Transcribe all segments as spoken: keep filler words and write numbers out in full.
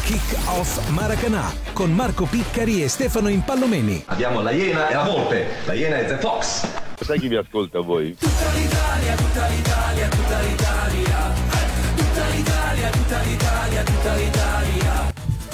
Kick-Off Maracanã con Marco Piccari e Stefano Impallomeni. Abbiamo la Iena e la Volpe. La Iena è The Fox. Sai chi vi ascolta voi? Tutta l'Italia, tutta l'Italia, tutta l'Italia. Tutta l'Italia, tutta l'Italia, tutta l'Italia.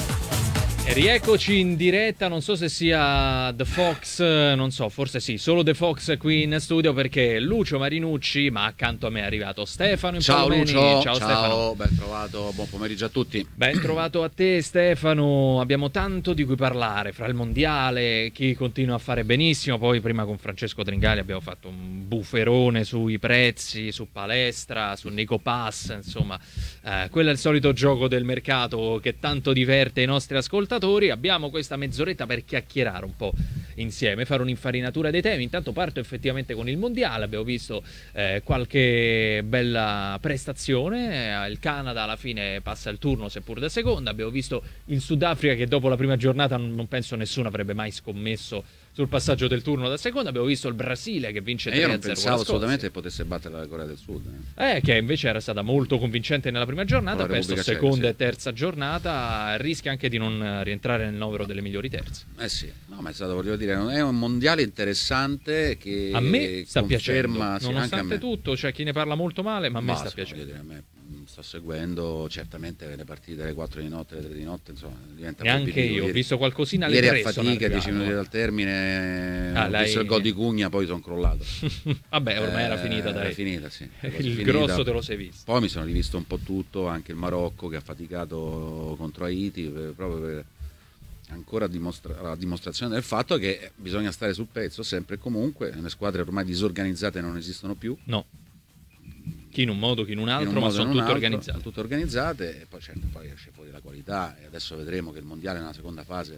E rieccoci in diretta, non so se sia The Fox, non so, forse sì, solo The Fox qui in studio perché Lucio Marinucci, ma accanto a me è arrivato Stefano Impallomeni. Ciao Lucio, ciao, ciao, Stefano. ben trovato, buon pomeriggio a tutti. Ben trovato a te Stefano, abbiamo tanto di cui parlare, fra il mondiale, chi continua a fare benissimo, poi prima con Francesco Tringali abbiamo fatto un bufferone sui prezzi, su palestra, su Nico Pass, insomma, eh, quello è il solito gioco del mercato che tanto diverte i nostri ascoltatori. Abbiamo questa mezz'oretta per chiacchierare un po' insieme, fare un'infarinatura dei temi. Intanto parto effettivamente con il mondiale, abbiamo visto eh, qualche bella prestazione, il Canada alla fine passa il turno seppur da seconda, abbiamo visto il Sudafrica che dopo la prima giornata non penso nessuno avrebbe mai scommesso sul passaggio del turno da seconda, abbiamo visto il Brasile che vince tre a zero. Io non pensavo assolutamente che potesse battere la Corea del Sud. Eh. eh, che invece era stata molto convincente nella prima giornata, penso seconda e terza giornata rischia anche di non rientrare nel novero delle migliori terze. Eh sì, no, ma è stato, voglio dire, è un mondiale interessante che a me sta piacendo, sì, nonostante anche a me. tutto, c'è chi ne parla molto male, ma a me Basta, sta piacendo. Dire, a me sto seguendo certamente le partite alle quattro di notte, alle tre di notte, insomma, diventa neanche io, ho visto qualcosina alle ieri tre. Ieri a fatica, dieci minuti dal termine, ah, ho lei... visto il gol di Cugna, poi sono crollato. Vabbè, ormai eh, era finita, dai. Era finita, sì. il finita. Grosso te lo sei visto. Poi mi sono rivisto un po' tutto, anche il Marocco che ha faticato contro Haiti, per, proprio per ancora dimostra- la dimostrazione del fatto che bisogna stare sul pezzo sempre e comunque. Le squadre ormai disorganizzate non esistono più. No. Chi in un modo, chi in un altro, in un ma sono tutte altro, organizzate. Sono tutte organizzate e poi certo poi esce fuori la qualità e adesso vedremo che il mondiale nella seconda fase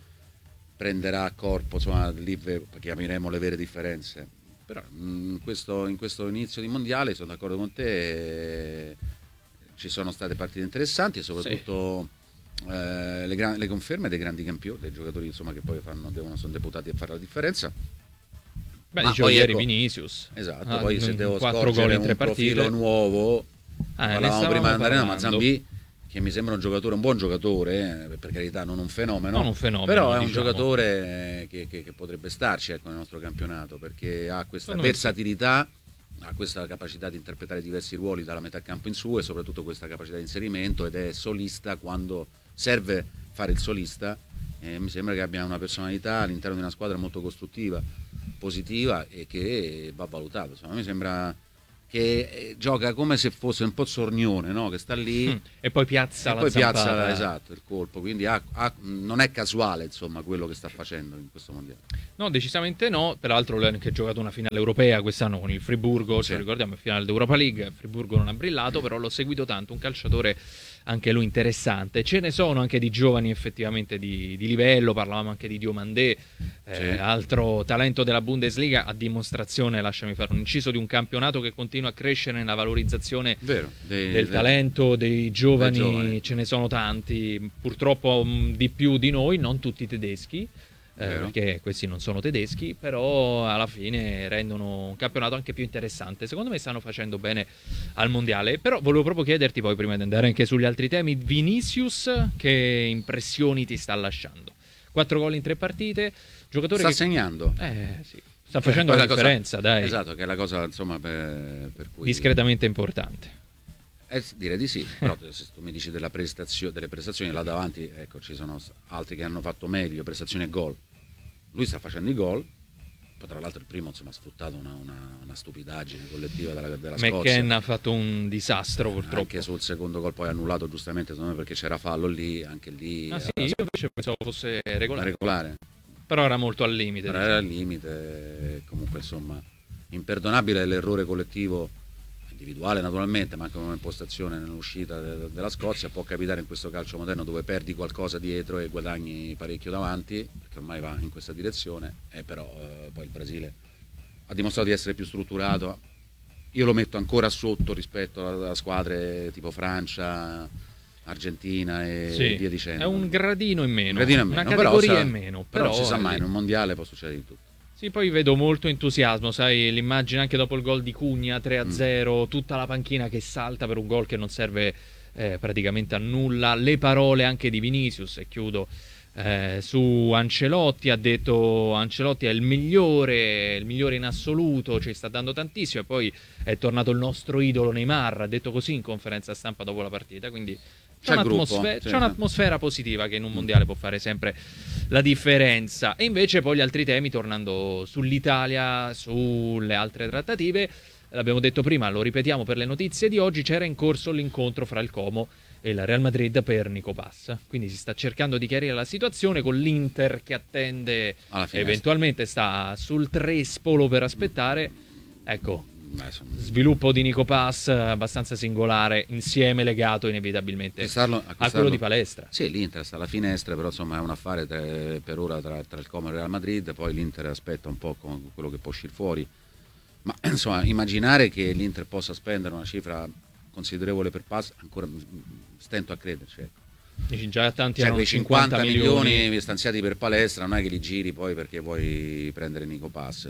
prenderà corpo, insomma lì capiremo le vere differenze. Però in questo, in questo inizio di mondiale sono d'accordo con te, eh, ci sono state partite interessanti e soprattutto sì. eh, le, gran- le conferme dei grandi campioni, dei giocatori insomma che poi fanno, devono, sono deputati a fare la differenza. Beh, dicevo ieri ecco, Vinicius. Esatto, ah, poi se devo quattro scorgere gol in tre un partite. profilo nuovo, ah, parlavamo prima di andare a Mazzambì, che mi sembra un giocatore, un buon giocatore, eh, per carità non un fenomeno, non un fenomeno però è diciamo. un giocatore che, che, che potrebbe starci ecco, nel nostro campionato, perché ha questa versatilità, ha questa capacità di interpretare diversi ruoli dalla metà campo in su e soprattutto questa capacità di inserimento ed è solista quando serve fare il solista. Eh, mi sembra che abbia una personalità all'interno di una squadra molto costruttiva, positiva e che va valutato. Insomma, mi sembra che gioca come se fosse un po' Sornione, no? Che sta lì mm. e poi piazza e la poi zampata. piazza esatto il colpo, quindi ha, ha, non è casuale insomma quello che sta facendo in questo mondiale. No, decisamente no. Peraltro lui ha anche giocato una finale europea quest'anno con il Friburgo, sì. Ci ricordiamo il finale d'Europa League. Friburgo non ha brillato, però l'ho seguito tanto, un calciatore anche lui interessante. Ce ne sono anche di giovani effettivamente di, di livello, parlavamo anche di Diomandé, eh, sì. altro talento della Bundesliga, a dimostrazione, lasciami fare un inciso, di un campionato che continua a crescere nella valorizzazione Vero, dei, del dei, talento dei giovani, dei giovani, ce ne sono tanti, purtroppo mh, di più di noi, non tutti tedeschi. Eh, perché questi non sono tedeschi, però alla fine rendono un campionato anche più interessante. Secondo me stanno facendo bene al mondiale. Però volevo proprio chiederti poi, prima di andare anche sugli altri temi, Vinicius, che impressioni ti sta lasciando? Quattro gol in tre partite, giocatore sta che... segnando eh sì, sta facendo eh, la differenza, cosa... dai. Esatto, che è la cosa insomma per, per cui discretamente importante. Eh, direi di sì, però se tu mi dici della prestazio- delle prestazioni là davanti, ecco, ci sono altri che hanno fatto meglio, prestazioni e gol. Lui sta facendo i gol, poi tra l'altro il primo insomma ha sfruttato una, una, una stupidaggine collettiva della, della Scozia. McKenna ha fatto un disastro purtroppo. Anche sul secondo gol poi annullato giustamente, secondo me, perché c'era fallo lì, anche lì. Ah sì, io invece pensavo fosse regolare. regolare. Però era molto al limite. Però diciamo. era al limite, comunque insomma, imperdonabile l'errore collettivo. Individuale naturalmente, ma anche come impostazione nell'uscita de- della Scozia. Può capitare in questo calcio moderno dove perdi qualcosa dietro e guadagni parecchio davanti, perché ormai va in questa direzione, e però eh, poi il Brasile ha dimostrato di essere più strutturato. Io lo metto ancora sotto rispetto a, a squadre tipo Francia, Argentina e sì, via dicendo. È un gradino in meno, un gradino in meno una categoria però, in meno, però, però non si sa mai, lì. in un mondiale può succedere di tutto. Sì, poi vedo molto entusiasmo, sai, l'immagine anche dopo il gol di Cugna tre a zero, mm. tutta la panchina che salta per un gol che non serve eh, praticamente a nulla. Le parole anche di Vinicius, e chiudo eh, su Ancelotti, ha detto Ancelotti è il migliore, il migliore in assoluto, ci sta dando tantissimo, e poi è tornato il nostro idolo Neymar, ha detto così in conferenza stampa dopo la partita, quindi c'è, C'è il gruppo, un'atmosfera, sì. c'è un'atmosfera positiva che in un mondiale può fare sempre la differenza. E invece poi gli altri temi, tornando sull'Italia, sulle altre trattative, l'abbiamo detto prima, lo ripetiamo per le notizie di oggi, c'era in corso l'incontro fra il Como e il Real Madrid per Nico Pass, quindi si sta cercando di chiarire la situazione con l'Inter che attende, eventualmente sta sul trespolo per aspettare. Ecco, Beh, insomma, sviluppo di Nico Pass abbastanza singolare, insieme legato inevitabilmente acquistarlo- a acquistarlo- quello di Palestra. Sì, l'Inter sta alla finestra, però insomma è un affare tra- per ora tra, tra il Como e il Real Madrid, poi l'Inter aspetta un po' con quello che può uscire fuori. Ma insomma, immaginare che l'Inter possa spendere una cifra considerevole per Pass, ancora stento a crederci. Ecco. Dici, già tanti Cioè, erano quei cinquanta milioni. milioni stanziati per Palestra non è che li giri poi perché vuoi prendere Nico Pass.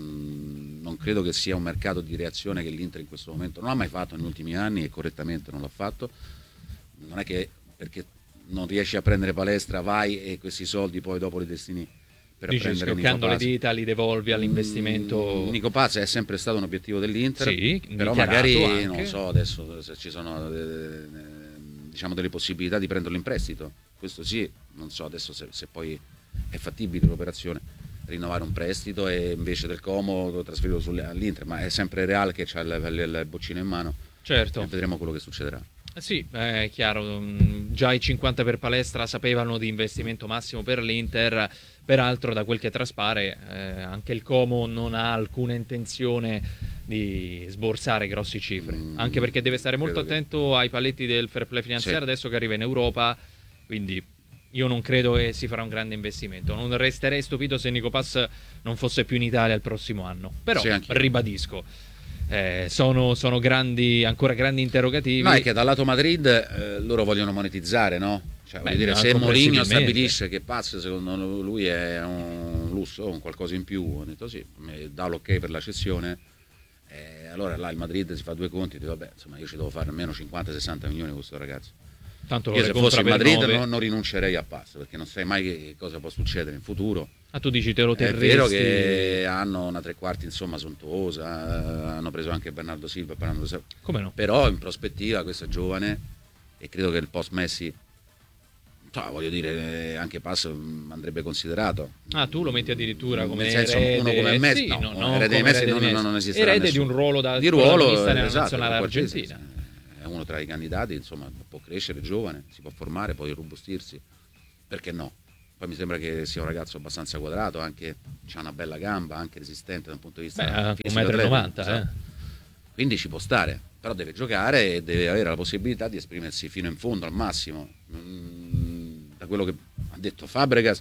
Non, non credo che sia un mercato di reazione che l'Inter in questo momento non ha mai fatto negli ultimi anni, e correttamente non l'ha fatto. Non è che perché non riesci a prendere Palestra vai e questi soldi poi dopo li destini per Dici, prendere Nico schioccando le Pass. dita li devolvi all'investimento. Mm, Nico Pass è sempre stato un obiettivo dell'Inter, Sì, però dichiarato magari anche. non so adesso se ci sono eh, diciamo delle possibilità di prenderlo in prestito. Questo sì, non so adesso se, se poi è fattibile l'operazione, rinnovare un prestito e invece del Como trasferirlo sulle- all'Inter, ma è sempre Real che ha il, il, il boccino in mano. Certo. E vedremo quello che succederà. Sì, è chiaro, mh, già i cinquanta per Palestra sapevano di investimento massimo per l'Inter, peraltro da quel che traspare eh, anche il Como non ha alcuna intenzione di sborsare grossi cifre, Mm, anche perché deve stare molto credo che- attento ai paletti del fair play finanziario Sì. adesso che arriva in Europa, quindi io non credo che si farà un grande investimento, non resterei stupito se Nico Pass non fosse più in Italia il prossimo anno, però Sì, anch'io. ribadisco. Eh, sono, sono grandi, ancora grandi interrogativi. No, è che dal lato Madrid eh, loro vogliono monetizzare, no? Cioè, voglio Beh, dire, se Mourinho comprensibilmente. stabilisce che Pass secondo lui è un lusso, un qualcosa in più, ho detto sì, mi dà l'ok per la cessione, eh, allora là il Madrid si fa due conti e dice vabbè, insomma io ci devo fare almeno cinquanta sessanta milioni con questo ragazzo. Tanto lo Io se recompra fossi il per Madrid nove. non, non rinuncerei a Pass, perché non sai mai che cosa può succedere in futuro. Ah, tu dici te lo È terresti? vero che hanno una tre quarti insomma sontuosa, eh, hanno preso anche Bernardo Silva, Bernardo Silva, Come no? però in prospettiva questo è giovane e credo che il post Messi, cioè, voglio dire, anche Pass mm, andrebbe considerato. Ah, tu lo metti addirittura come Nel senso, erede, uno come Messi, sì, no, no, un no, erede di come Messi erede non, di non, Messi. non esisterà Erede nessuno. di un ruolo da di ruolo, protagonista nella esatto, nazionale qualsiasi, argentina. è uno tra i candidati, insomma, può crescere, giovane, si può formare, poi robustirsi, perché no? Poi mi sembra che sia un ragazzo abbastanza quadrato, anche ha una bella gamba, anche resistente da un punto di vista Beh, ha un fisico, metro e atletico, novanta, esatto. eh. Quindi ci può stare, però deve giocare e deve avere la possibilità di esprimersi fino in fondo, al massimo. Mm, da quello che ha detto Fabregas,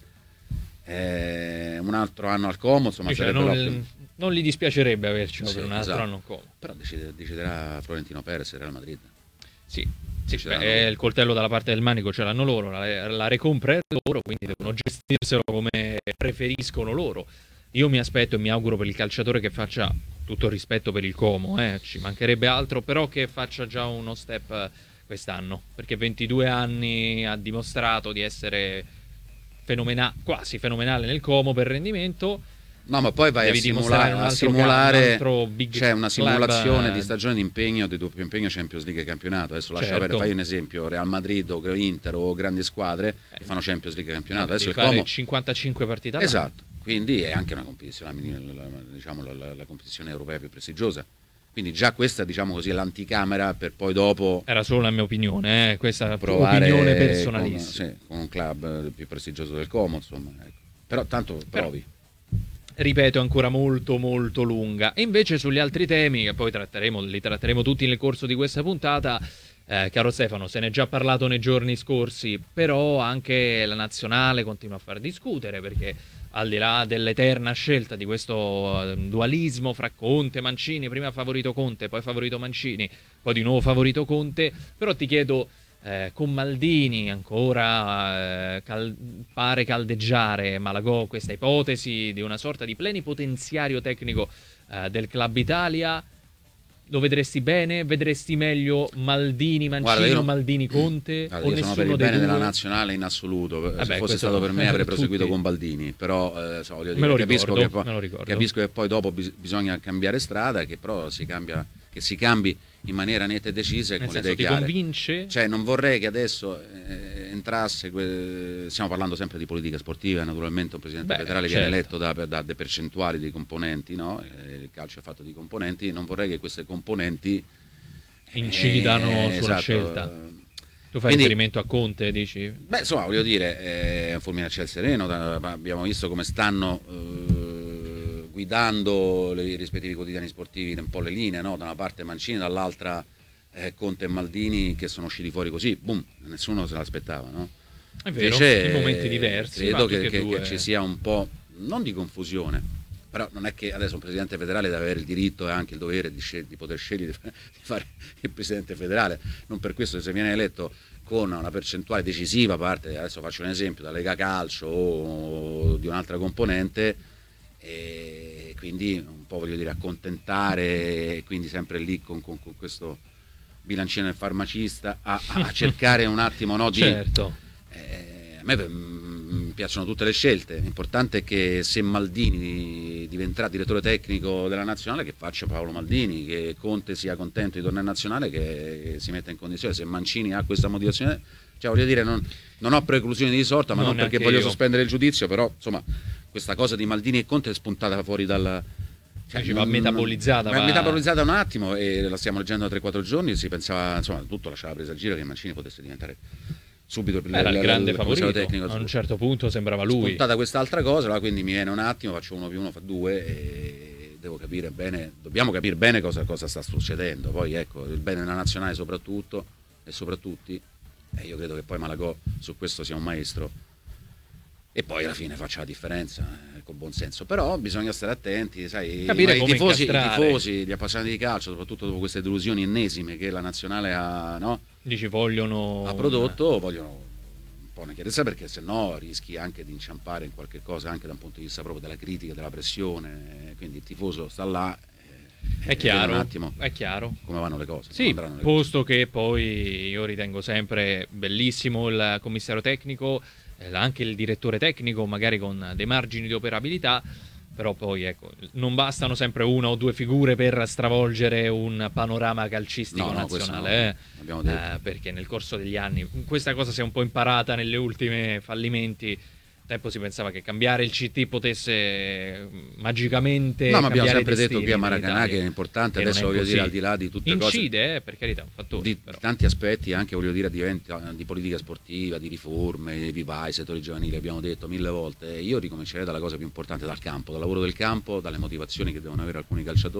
eh, un altro anno al Como, insomma, Dice, sarebbe non, l'ottimo. non gli dispiacerebbe avercelo Sì, per un altro esatto. anno come. Però decide- deciderà Florentino Perez e Real Madrid. Sì, sì, Ce beh, l'hanno è loro. il coltello dalla parte del manico ce l'hanno loro, la, la recompra è loro, quindi devono gestirselo come preferiscono loro. Io mi aspetto e mi auguro per il calciatore che faccia, tutto il rispetto per il Como, eh, ci mancherebbe altro, però che faccia già uno step eh, quest'anno, perché ventidue anni ha dimostrato di essere fenomena- quasi fenomenale nel Como per rendimento. No, ma poi vai a Devi dimostrare simulare, un a altro simulare ga- un altro big c'è una club, simulazione eh. di stagione di impegno, di doppio impegno Champions League e campionato. Adesso lascia Certo. avere, fai un esempio, Real Madrid o Inter o grandi squadre che fanno Champions League e campionato. Adesso Devi il fare Como cinquantacinque partite all'anno. esatto, quindi è anche una competizione, la, la- la- diciamo la, la- la competizione europea più prestigiosa. Quindi già questa, diciamo così, è l'anticamera per poi dopo Era solo la mia opinione, eh, questa è la provare opinione con, personalissima. sì, con un club più prestigioso del Como, insomma. Ecco. Però tanto provi. Ripeto, è ancora molto molto lunga. E invece sugli altri temi, che poi tratteremo, li tratteremo tutti nel corso di questa puntata, eh, caro Stefano, se ne è già parlato nei giorni scorsi, però anche la nazionale continua a far discutere, perché al di là dell'eterna scelta di questo eh, dualismo fra Conte e Mancini, prima favorito Conte, poi favorito Mancini, poi di nuovo favorito Conte, però ti chiedo, eh, con Maldini ancora eh, cal- pare caldeggiare Malagò questa ipotesi di una sorta di plenipotenziario tecnico eh, del Club Italia, lo vedresti bene? Vedresti meglio Maldini, Mancino, Guarda, io- Maldini, Conte? Guarda, o io sono per nessuno il dei bene due? della nazionale in assoluto. Se Vabbè, fosse questo stato per me avrei proseguito tutti. con Baldini, però eh, so, voglio Me dire, lo capisco, ricordo, che poi, me lo ricordo. capisco che poi dopo bis- bisogna cambiare strada, che però si cambia, che si cambi in maniera netta e decisa e Nel con le senso, idee ti chiare. convince? Cioè, non vorrei che adesso eh, entrasse, que- stiamo parlando sempre di politica sportiva, naturalmente un presidente Beh, federale certo. viene eletto da, da delle percentuali dei componenti, no? Eh, il calcio è fatto di componenti, non vorrei che queste componenti Incidano eh, sulla esatto, scelta. eh, Tu fai quindi- riferimento a Conte, dici? Beh, insomma, voglio dire, è un fulmine a ciel sereno, da- abbiamo visto come stanno eh, guidando le- i rispettivi quotidiani sportivi un po' le linee, no? Da una parte Mancini, dall'altra eh, Conte e Maldini che sono usciti fuori così, boom, nessuno se l'aspettava, no? È vero, Invece, in momenti diversi. credo ma che, tutti e che- due- che ci sia un po', non di confusione, però non è che adesso un presidente federale deve avere il diritto e anche il dovere di, scel- di poter scegliere di fare il presidente federale, non per questo se viene eletto con una percentuale decisiva, a parte, adesso faccio un esempio, da Lega Calcio o di un'altra componente, e quindi un po' voglio dire accontentare, e quindi sempre lì con, con- con questo bilancino del farmacista a, a cercare un attimo, no, di... Certo. Eh, a me mm, piacciono tutte le scelte, l'importante è che se Maldini diventerà direttore tecnico della nazionale, che faccia Paolo Maldini, che Conte sia contento di tornare in nazionale, che si metta in condizione, se Mancini ha questa motivazione, cioè voglio dire, non, non ho preclusioni di sorta, ma No, non perché neanche voglio io. sospendere il giudizio, però insomma questa cosa di Maldini e Conte è spuntata fuori dal... Cioè, va metabolizzata, va va- metabolizzata un attimo e la stiamo leggendo da tre quattro giorni, si pensava, insomma, tutto lasciava presa a giro che Mancini potesse diventare subito il, Era il grande il commissario favorito. tecnico. A un certo punto sembrava lui. Spuntata quest'altra cosa, là, quindi mi viene un attimo, faccio uno più uno, fa due e devo capire bene, dobbiamo capire bene cosa, cosa sta succedendo. Poi ecco, il bene della nazionale soprattutto e soprattutto, e io credo che poi Malagò su questo sia un maestro. E poi alla fine faccia la differenza eh, con buon senso, però bisogna stare attenti, sai, Capire i come tifosi, i incastrare. tifosi, gli appassionati di calcio, soprattutto dopo queste delusioni ennesime che la nazionale ha, no, Dici vogliono... ha prodotto, vogliono un po' una chiarezza, perché se no rischi anche di inciampare in qualche cosa anche da un punto di vista proprio della critica, della pressione, quindi il tifoso sta là eh, È e chiaro, vede un attimo è chiaro. come vanno le cose. come Sì, andranno le posto che poi io ritengo sempre bellissimo il commissario tecnico, eh, anche il direttore tecnico, magari con dei margini di operabilità, però poi ecco, non bastano sempre una o due figure per stravolgere un panorama calcistico No, no, questo nazionale, no, eh. l'abbiamo detto. Eh, perché nel corso degli anni questa cosa si è un po' imparata nelle ultime fallimenti. Tempo si pensava che cambiare il C T potesse magicamente No, ma abbiamo cambiare i sempre detto destini qui a Maracanã dell'Italia. che è importante, E non adesso è voglio dire, così. al di là di tutte cose, Incide, eh, per carità, un fattore, di però. tanti aspetti, anche voglio dire diventa, di politica sportiva, di riforme, di vivai, settori giovanili, abbiamo detto mille volte. Io ricomincerei dalla cosa più importante, dal campo, dal lavoro del campo, dalle motivazioni che devono avere alcuni calciatori.